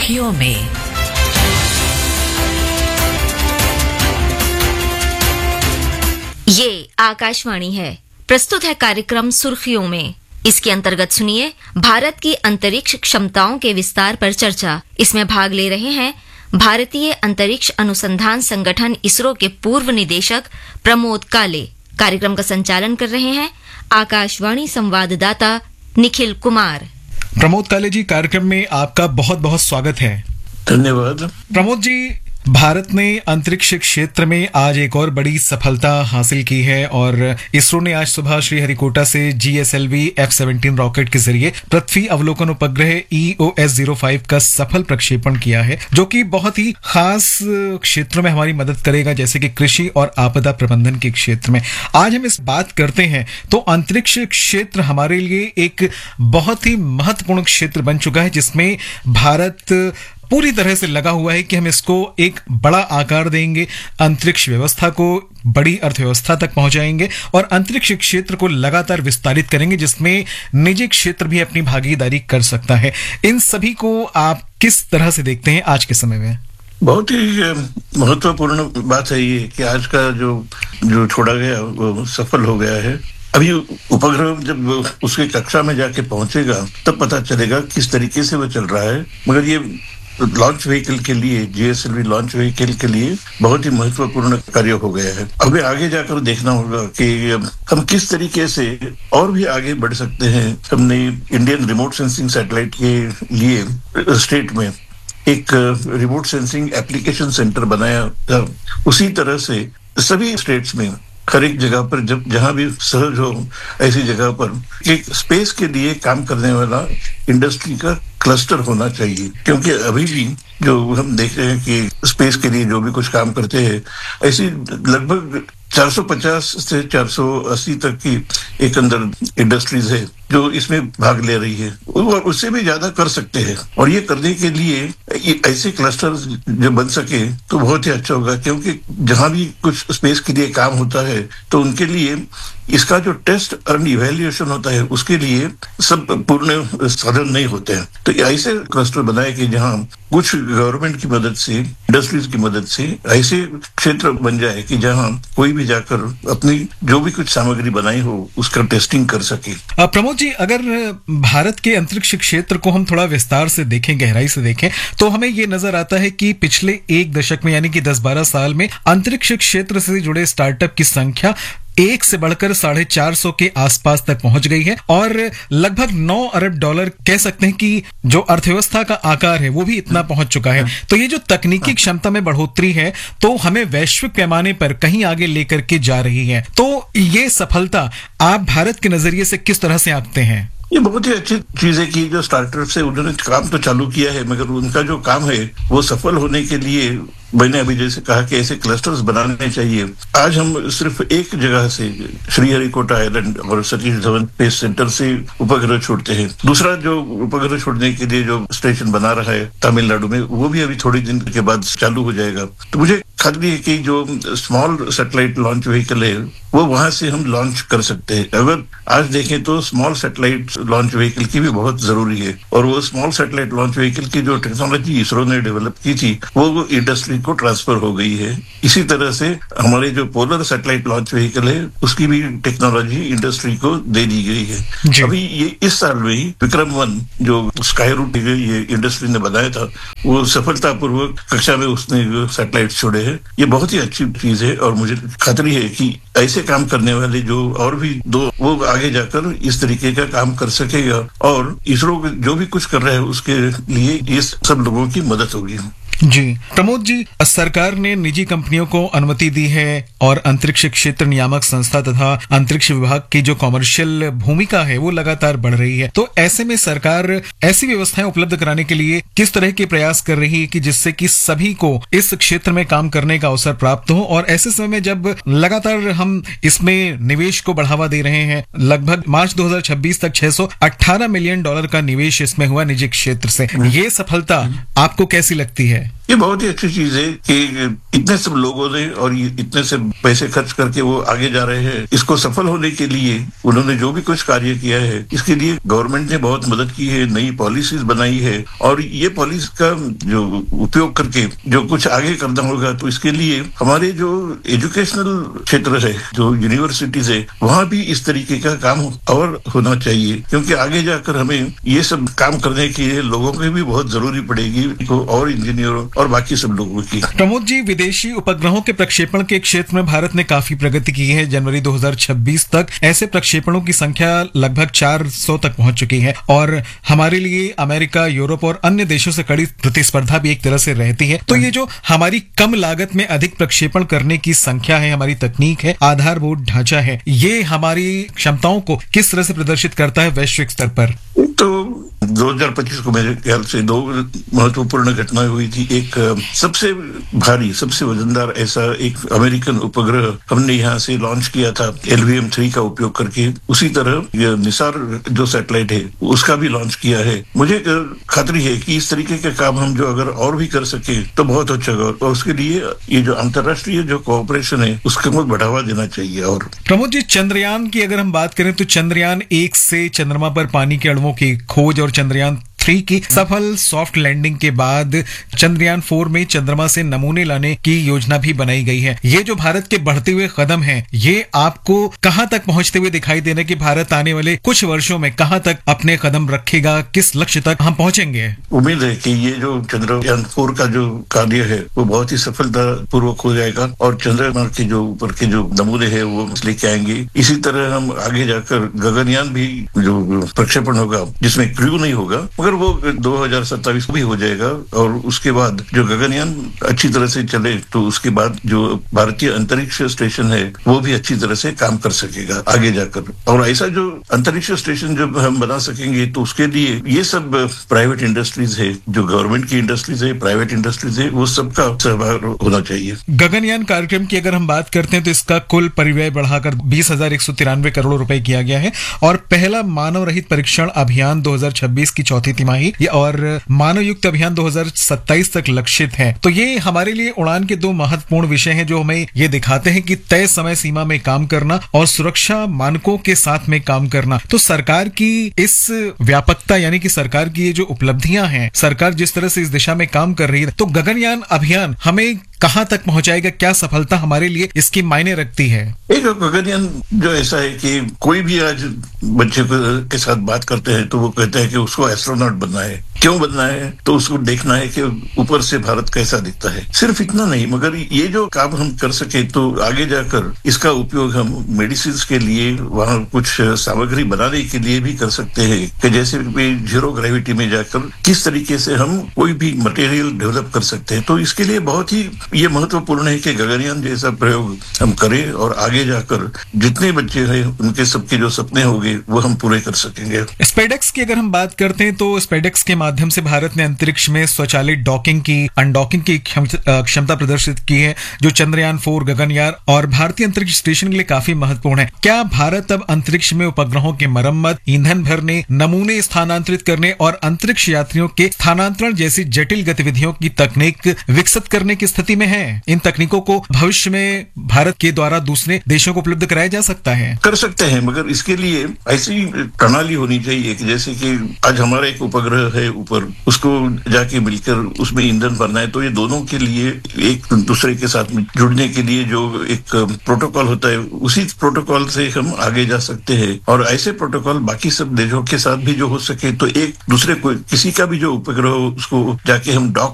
सुर्खियों में। ये आकाशवाणी है। प्रस्तुत है कार्यक्रम सुर्खियों में। इसके अंतर्गत सुनिए भारत की अंतरिक्ष क्षमताओं के विस्तार पर चर्चा। इसमें भाग ले रहे हैं भारतीय अंतरिक्ष अनुसंधान संगठन इसरो के पूर्व निदेशक प्रमोद काले। कार्यक्रम का संचालन कर रहे हैं आकाशवाणी संवाददाता निखिल कुमार। प्रमोद काले जी, कार्यक्रम में आपका बहुत बहुत स्वागत है। धन्यवाद। प्रमोद जी, भारत ने अंतरिक्ष क्षेत्र में आज एक और बड़ी सफलता हासिल की है और इसरो ने आज सुबह श्रीहरिकोटा से GSLV F-17 रॉकेट के जरिए पृथ्वी अवलोकन उपग्रह EOS-05 का सफल प्रक्षेपण किया है, जो कि बहुत ही खास क्षेत्रों में हमारी मदद करेगा, जैसे कि कृषि और आपदा प्रबंधन के क्षेत्र में। आज हम इस बात करते हैं तो अंतरिक्ष क्षेत्र हमारे लिए एक बहुत ही महत्वपूर्ण क्षेत्र बन चुका है, जिसमें भारत पूरी तरह से लगा हुआ है कि हम इसको एक बड़ा आकार देंगे, अंतरिक्ष व्यवस्था को बड़ी अर्थव्यवस्था तक पहुंचाएंगे और अंतरिक्ष क्षेत्र को लगातार विस्तारित करेंगे, जिसमें निजी क्षेत्र भी अपनी भागीदारी कर सकता है। इन सभी को आप किस तरह से देखते हैं आज के समय में? बहुत ही महत्वपूर्ण बात है ये कि आज का जो छोड़ा गया वो सफल हो गया है। अभी उपग्रह जब उसके कक्षा में जाके पहुंचेगा तब पता चलेगा किस तरीके से वो चल रहा है, मगर ये लॉन्च व्हीकल के लिए, GSLV लॉन्च व्हीकल के लिए बहुत ही महत्वपूर्ण कार्य हो गया है। अभी आगे जाकर देखना होगा कि हम किस तरीके से और भी आगे बढ़ सकते हैं। हमने इंडियन रिमोट सेंसिंग सैटेलाइट के लिए स्टेट में एक रिमोट सेंसिंग एप्लीकेशन सेंटर बनाया था। उसी तरह से सभी स्टेट्स में हर एक जगह पर जहां भी सहज हो ऐसी जगह पर एक स्पेस के लिए काम करने वाला इंडस्ट्री का क्लस्टर होना चाहिए, क्योंकि अभी भी जो हम देख रहे हैं कि स्पेस के लिए जो भी कुछ काम करते हैं, ऐसी लगभग 450 से 480 तक की एक अंदर इंडस्ट्रीज है जो इसमें भाग ले रही है, और उससे भी ज्यादा कर सकते हैं। और ये करने के लिए ऐसे क्लस्टर जब बन सके तो बहुत ही अच्छा होगा, क्योंकि जहां भी कुछ स्पेस के लिए काम होता है तो उनके लिए इसका जो टेस्ट एंड इवैल्यूएशन होता है उसके लिए सब पूर्ण साधन नहीं होते हैं। तो ऐसे क्लस्टर बनाए कि जहां कुछ गवर्नमेंट की मदद से, इंडस्ट्रीज की मदद से ऐसे क्षेत्र बन जाए कि जहां कोई भी जाकर अपनी जो भी कुछ सामग्री बनाई हो उसका टेस्टिंग कर सके। प्रमोद जी, अगर भारत के अंतरिक्ष क्षेत्र को हम थोड़ा विस्तार से देखें, गहराई से देखें, तो हमें ये नजर आता है कि पिछले एक दशक में यानी कि 10-12 साल में अंतरिक्ष क्षेत्र से जुड़े स्टार्टअप की संख्या 1 से बढ़कर 450 के आसपास तक पहुंच गई है और लगभग $9 अरब कह सकते हैं कि जो अर्थव्यवस्था का आकार है वो भी इतना पहुंच चुका है। तो ये जो तकनीकी क्षमता में बढ़ोतरी है तो हमें वैश्विक पैमाने पर कहीं आगे लेकर के जा रही है। तो ये सफलता आप भारत के नजरिए से किस तरह से आंकते हैं? ये बहुत ही अच्छी चीज है कि जो स्टार्टअप से उन्होंने काम तो चालू किया है, मगर उनका जो काम है वो सफल होने के लिए मैंने अभी जैसे कहा कि ऐसे क्लस्टर्स बनाने चाहिए। आज हम सिर्फ एक जगह से श्रीहरिकोटा आइलैंड और सतीश धवन स्पेस सेंटर से उपग्रह छोड़ते हैं। दूसरा जो उपग्रह छोड़ने के लिए जो स्टेशन बना रहा है तमिलनाडु में, वो भी अभी थोड़ी दिन के बाद चालू हो जाएगा। तो मुझे खातरी है कि जो स्मॉल सैटेलाइट लॉन्च व्हीकल है वो वहां से हम लॉन्च कर सकते हैं। अगर आज देखें तो स्मॉल सैटेलाइट लॉन्च व्हीकल की भी बहुत जरूरी है, और वो स्मॉल सैटेलाइट लॉन्च व्हीकल की जो टेक्नोलॉजी इसरो ने डेवलप की थी वो इंडस्ट्री को ट्रांसफर हो गई है। इसी तरह से हमारे जो पोलर सैटेलाइट लॉन्च व्हीकल है उसकी भी टेक्नोलॉजी इंडस्ट्री को दे दी गई है। अभी ये इस साल में ही विक्रम-1 जो स्काई रूट ये इंडस्ट्री ने बनाया था वो सफलतापूर्वक कक्षा में उसने सैटेलाइट छोड़े हैं। ये बहुत ही अच्छी चीज है और मुझे खातरी है कि ऐसे काम करने वाले जो और भी दो वो आगे जाकर इस तरीके का काम कर सकेगा, और इसरो जो भी कुछ कर रहा है उसके लिए ये सब लोगों की मदद होगी। जी प्रमोद जी, सरकार ने निजी कंपनियों को अनुमति दी है और अंतरिक्ष क्षेत्र नियामक संस्था तथा अंतरिक्ष विभाग की जो कॉमर्शियल भूमिका है वो लगातार बढ़ रही है। तो ऐसे में सरकार ऐसी व्यवस्थाएं उपलब्ध कराने के लिए किस तरह के प्रयास कर रही है कि जिससे कि सभी को इस क्षेत्र में काम करने का अवसर प्राप्त हो? और ऐसे समय में जब लगातार हम इसमें निवेश को बढ़ावा दे रहे हैं, लगभग मार्च 2026 तक $618 मिलियन का निवेश इसमें हुआ निजी क्षेत्र से, ये सफलता आपको कैसी लगती है? ये बहुत ही अच्छी चीज है कि इतने सब लोगों ने और इतने से पैसे खर्च करके वो आगे जा रहे हैं। इसको सफल होने के लिए उन्होंने जो भी कुछ कार्य किया है, इसके लिए गवर्नमेंट ने बहुत मदद की है, नई पॉलिसीज बनाई है, और ये पॉलिसी का जो उपयोग करके जो कुछ आगे करना होगा, तो इसके लिए हमारे जो एजुकेशनल क्षेत्र है, जो यूनिवर्सिटीज है, वहाँ भी इस तरीके का काम और होना चाहिए, क्योंकि आगे जाकर हमें ये सब काम करने के लिए लोगों की भी बहुत जरूरी पड़ेगी, और इंजीनियरों और बाकी सब लोगों की। प्रमोद जी, विदेशी उपग्रहों के प्रक्षेपण के क्षेत्र में भारत ने काफी प्रगति की है। जनवरी 2026 तक ऐसे प्रक्षेपणों की संख्या लगभग 400 तक पहुंच चुकी है, और हमारे लिए अमेरिका, यूरोप और अन्य देशों से कड़ी प्रतिस्पर्धा भी एक तरह से रहती है। तो ये जो हमारी कम लागत में अधिक प्रक्षेपण करने की संख्या है, हमारी तकनीक है, आधारभूत ढांचा है, ये हमारी क्षमताओं को किस तरह से प्रदर्शित करता है वैश्विक स्तर पर? तो 2025 को मेरे ख्याल से दो महत्वपूर्ण घटनाएं हुई थी। एक सबसे भारी, सबसे वजनदार ऐसा एक अमेरिकन उपग्रह हमने यहाँ से लॉन्च किया था LVM-3 का उपयोग करके। उसी तरह ये निसार जो सैटेलाइट है उसका भी लॉन्च किया है। मुझे खातरी है कि इस तरीके के काम हम जो अगर और भी कर सके तो बहुत अच्छा होगा, और उसके लिए ये जो अंतर्राष्ट्रीय जो कोऑपरेशन है उसको बहुत बढ़ावा देना चाहिए। और प्रमोद जी, चंद्रयान की अगर हम बात करें तो चंद्रयान 1 से चंद्रमा पर पानी के अणुओं की खोज और चंद्रयान 3 की सफल सॉफ्ट लैंडिंग के बाद चंद्रयान 4 में चंद्रमा से नमूने लाने की योजना भी बनाई गई है। ये जो भारत के बढ़ते हुए कदम हैं, ये आपको कहां तक पहुंचते हुए दिखाई दे रहे हैं कि भारत आने वाले कुछ वर्षों में कहां तक अपने कदम रखेगा, किस लक्ष्य तक हम पहुंचेंगे? उम्मीद है कि ये जो चंद्रयान 4 का जो कार्य है वो बहुत ही सफलता पूर्वक हो जाएगा, और चंद्रमा के जो ऊपर के जो नमूने हैं वो लेके आएंगे। इसी तरह हम आगे जाकर गगनयान भी जो प्रक्षेपण होगा, जिसमें क्रू नहीं होगा, मगर वो 2027 भी हो जाएगा, और उसके बाद जो गगनयान अच्छी तरह से चले तो उसके बाद जो भारतीय अंतरिक्ष स्टेशन है वो भी अच्छी तरह से काम कर सकेगा आगे जाकर। और ऐसा जो अंतरिक्ष स्टेशन जब हम बना सकेंगे तो उसके लिए ये सब प्राइवेट इंडस्ट्रीज है, जो गवर्नमेंट की इंडस्ट्रीज है, प्राइवेट इंडस्ट्रीज है, वो सबका सहभाग होना चाहिए। गगनयान कार्यक्रम की अगर हम बात करते हैं तो इसका कुल परिव्यय बढ़ाकर 20,193 करोड़ रुपए किया गया है, और पहला मानव रहित परीक्षण अभियान 2026 की चौथी तिमाही और मानव युक्त अभियान 2027 तक लक्षित है। तो ये हमारे लिए उड़ान के दो महत्वपूर्ण विषय हैं जो हमें ये दिखाते हैं कि तय समय सीमा में काम करना और सुरक्षा मानकों के साथ में काम करना। तो सरकार की इस व्यापकता, यानी कि सरकार की ये जो उपलब्धियां हैं, सरकार जिस तरह से इस दिशा में काम कर रही है, तो गगनयान अभियान हमें कहां तक पहुंचाएगा? क्या सफलता हमारे लिए इसकी मायने रखती है? एक गगनयान जो ऐसा है कि कोई भी आज बच्चे के साथ बात करते हैं तो वो कहते हैं कि उसको एस्ट्रोनॉट बनना है। क्यों बनना है? तो उसको देखना है कि ऊपर से भारत कैसा दिखता है। सिर्फ इतना नहीं, मगर ये जो काम हम कर सके तो आगे जाकर इसका उपयोग हम मेडिसिन के लिए, वहाँ कुछ सामग्री बनाने के लिए भी कर सकते हैं, कि जैसे जीरो ग्रेविटी में जाकर किस तरीके से हम कोई भी मटेरियल डेवलप कर सकते हैं। तो इसके लिए बहुत ही ये महत्वपूर्ण है कि गगनयान जैसा प्रयोग हम करें, और आगे जाकर जितने बच्चे हैं उनके सबके जो सपने होंगे वो हम पूरे कर सकेंगे। स्पेडेक्स की अगर हम बात करते हैं तो स्पेडेक्स के माध्यम से भारत ने अंतरिक्ष में स्वचालित डॉकिंग की, अनडॉकिंग की क्षमता प्रदर्शित की है, जो चंद्रयान 4, गगनयान और भारतीय अंतरिक्ष स्टेशन के लिए काफी महत्वपूर्ण है। क्या भारत अब अंतरिक्ष में उपग्रहों की मरम्मत, ईंधन भरने, नमूने स्थानांतरित करने और अंतरिक्ष यात्रियों के स्थानांतरण जैसी जटिल गतिविधियों की तकनीक विकसित करने की स्थिति में है? इन तकनीकों को भविष्य में भारत के द्वारा दूसरे देशों को उपलब्ध कराया जा सकता है? कर सकते हैं, मगर इसके लिए ऐसी प्रणाली होनी चाहिए कि जैसे कि आज हमारा एक उपग्रह है ऊपर, उसको जाके मिलकर उसमें ईंधन भरना है, तो ये दोनों के लिए एक दूसरे के साथ में जुड़ने के लिए जो एक प्रोटोकॉल होता है, उसी प्रोटोकॉल से हम आगे जा सकते हैं। और ऐसे प्रोटोकॉल बाकी सब देशों के साथ भी जो हो सके, तो एक दूसरे को किसी का भी जो उपग्रह हो उसको जाके हम डॉक